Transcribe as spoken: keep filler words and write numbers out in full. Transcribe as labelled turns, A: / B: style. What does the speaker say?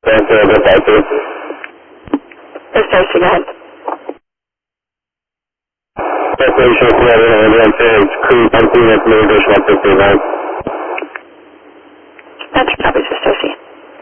A: Thank you, good day, too.
B: This is Tracy, go ahead.
A: Destination Florida, ambulance is crew nineteen, that's new additional fifty-nine.